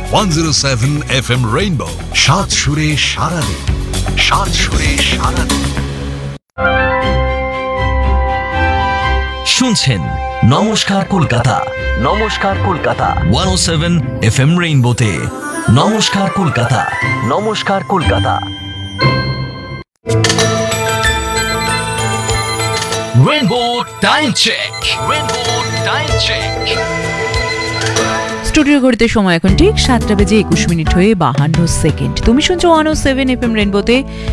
107 FM rainbow, সাত সুরে সারাদিন, সাত সুরে সারাদিন। শুনছেন নমস্কার কলকাতা, নমস্কার কলকাতা 107 FM রেইনবোতে। নমস্কার কলকাতা, নমস্কার Kolkata. Rainbow time check, rainbow time check. Studio ঘড়িতে সময় এখন ঠিক 7:21 হয়ে 52 তুমি শুনছো 107 FM রেইনবোতে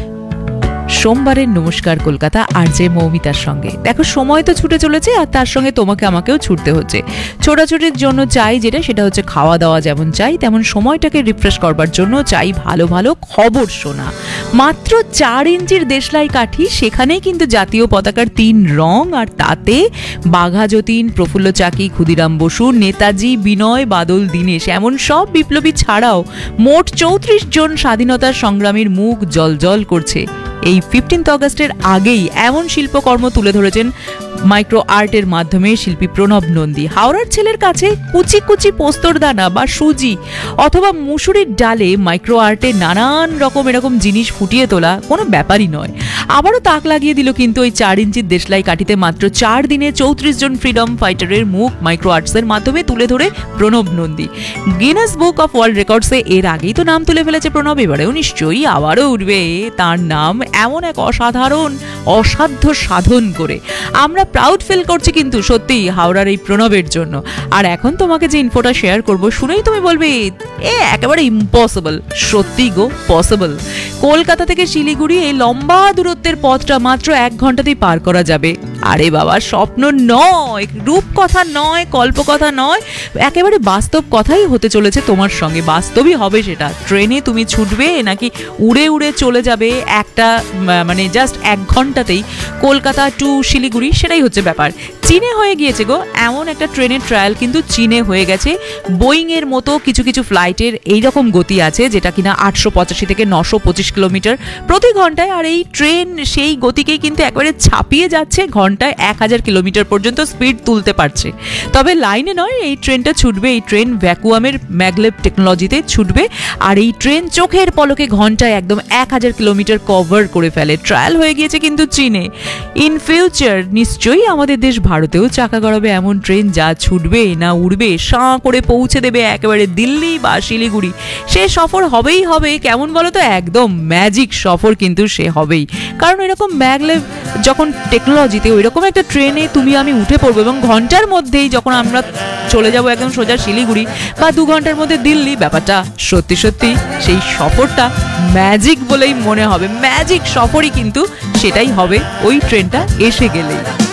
সোমবারের নমস্কার কলকাতা আর যে মৌমিতার সঙ্গে। দেখো সময় তো ছুটে চলেছে আর তার সঙ্গে তোমাকে আমাকেও ছুটতে হচ্ছে। ছোটাছুটির জন্য চাই যেটা, সেটা হচ্ছে খাওয়া দাওয়া যেমন চাই, তেমন সময়টাকে রিফ্রেশ করবার জন্য চাই ভালো ভালো খবর শোনা। মাত্র 4 ইঞ্চির দেশলাই কাঠি, সেখানেই কিন্তু জাতীয় পতাকার 3 রং, আর তাতে বাঘা যতীন, প্রফুল্ল চাকি, ক্ষুদিরাম বসু, নেতাজি, বিনয়, বাদল, দীনেশ এমন সব বিপ্লবী ছাড়াও মোট 34 জন স্বাধীনতার সংগ্রামীর মুখ জলজল করছে। এই 15 অগস্টের আগেই এমন শিল্পকর্ম তুলে ধরেছেন মাইক্রো আর্টের মাধ্যমে শিল্পী প্রণব নন্দী। হাওড়ার ছেলের কাছে কুচি কুচি পোস্তর দানা বা সুজি অথবা মুসুরির ডালে মাইক্রো আর্টে নানান রকম এরকম জিনিস ফুটিয়ে তোলা কোনো ব্যাপারই নয়। আবারও তাক লাগিয়ে দিল কিন্তু ওই 4 ইঞ্চির দেশলাই কাঠিতে মাত্র 4 দিনে 34 জন ফ্রিডম ফাইটারের মুখ মাইক্রো আর্টসের মাধ্যমে তুলে ধরে Pranab Nandi. Guinness book of world রেকর্ডসে এর আগেই তো নাম তুলে ফেলেছে প্রণব, এবারেও নিশ্চয়ই আবারও উঠবে তার নাম এমন এক অসাধারণ অসাধ্য সাধন করে। আমরা প্রাউড ফিল করছি কিন্তু সত্যি হাওড়ার এই প্রণবের জন্য। আর এখন তোমাকে যে ইনফোটা শেয়ার করবো শুনেই তুমি বলবে একেবারে ইম্পসিবল। সত্যি গো পসিবল। কলকাতা থেকে শিলিগুড়ি এই লম্বা দূরত্বের পথটা মাত্র 1 ঘন্টাতেই পার করা যাবে। আরে বাবা, স্বপ্ন নয়, রূপকথা নয়, কল্পকথা নয়, একেবারে বাস্তব কথাই হতে চলেছে তোমার সঙ্গে। বাস্তবই হবে সেটা। ট্রেনে তুমি ছুটবে নাকি উড়ে উড়ে চলে যাবে একটা মানে জাস্ট 1 ঘন্টাতেই কলকাতা টু শিলিগুড়ি, সেটাই হচ্ছে ব্যাপার। চীনে হয়ে গিয়েছে গো এমন একটা ট্রেনের ট্রায়াল, কিন্তু চীনে হয়ে গেছে। বোয়িং এর মতো কিছু কিছু ফ্লাইটের এইরকম গতি আছে যেটা কিনা 885 থেকে 925 কিলোমিটার প্রতি ঘন্টায়। আর এই ট্রেন সেই গতিকেই কিন্তু একবারে ছাপিয়ে যাচ্ছে, ঘন্টায় 1000 কিলোমিটার পর্যন্ত স্পিড তুলতে পারছে। তবে লাইনে নয়, এই ট্রেনটা ছুটবে, এই ট্রেন ভ্যাকুয়ামের ম্যাগলেভ টেকনোলজিতে ছুটবে। আর এই ট্রেন চোখের পলকে ঘন্টায় একদম 1000 কিলোমিটার কভার করে ফেলে। ট্রায়াল হয়ে গিয়েছে কিন্তু চীনে। ইন ফিউচার নিশ্চয়ই আমাদের দেশ ভারতেও চাকা গড়াবে এমন ট্রেন যা ছুটবে না উড়বে, সাঁ করে পৌঁছে দেবে একেবারে দিল্লি বা শিলিগুড়ি। সে সফর হবেই হবে, কেমন বলো তো, একদম ম্যাজিক সফর কিন্তু সে হবেই। কারণ এরকম ম্যাগলেভ যখন টেকনোলজিতে ওইরকম একটা ট্রেনে তুমি আমি উঠে পড়বো এবং ঘন্টার মধ্যেই যখন আমরা চলে যাব একদম সোজা শিলিগুড়ি বা 2 ঘন্টার মধ্যে দিল্লি, ব্যাপারটা সত্যি সত্যি সেই সফরটা ম্যাজিক বলেই মনে হবে। ম্যাজিক সফরই কিন্তু সেটাই হবে ওই ট্রেনটা এসে গেলেই।